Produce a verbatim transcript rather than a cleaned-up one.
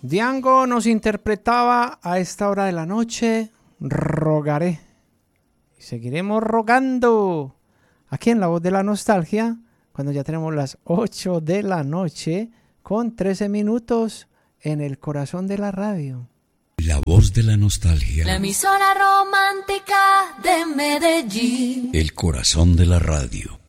Diango nos interpretaba a esta hora de la noche, Rogaré. Y seguiremos rogando aquí en La Voz de la Nostalgia, cuando ya tenemos las ocho de la noche con trece minutos en el corazón de la radio. La Voz de la Nostalgia. La emisora romántica de Medellín. El corazón de la radio.